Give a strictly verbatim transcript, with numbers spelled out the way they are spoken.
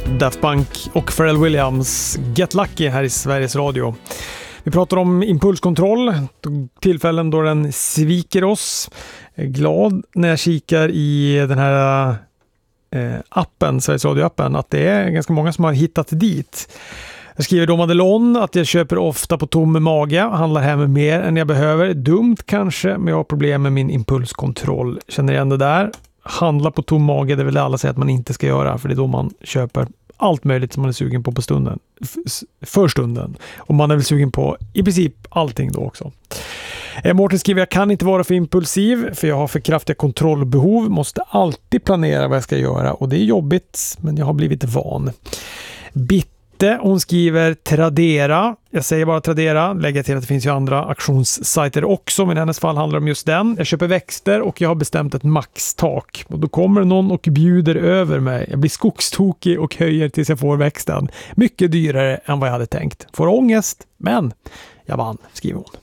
Daft Punk och Pharrell Williams, Get Lucky här i Sveriges Radio. Vi pratar om impulskontroll, tillfällen då den sviker oss. Jag är glad när jag kikar i den här eh, appen, Sveriges Radio-appen, att det är ganska många som har hittat dit. Jag skriver då Madelon att jag köper ofta på tom mage, handlar hem mer än jag behöver. Dumt kanske, men jag har problem med min impulskontroll. Känner igen det där. Handla på tom mage, det vill alla säga att man inte ska göra, för det är då man köper allt möjligt som man är sugen på på stunden. För stunden. Och man är väl sugen på i princip allting då också. Mårten skriver, jag kan inte vara för impulsiv för jag har för kraftiga kontrollbehov. Måste alltid planera vad jag ska göra och det är jobbigt, men jag har blivit van. Bitte, hon skriver Tradera. Jag säger bara Tradera. Lägger till att det finns ju andra auktionssajter också, men i hennes fall handlar det om just den. Jag köper växter och jag har bestämt ett maxtak. Och då kommer någon och bjuder över mig. Jag blir skogstokig och höjer tills jag får växten. Mycket dyrare än vad jag hade tänkt. Får ångest, men jag vann, skriver hon.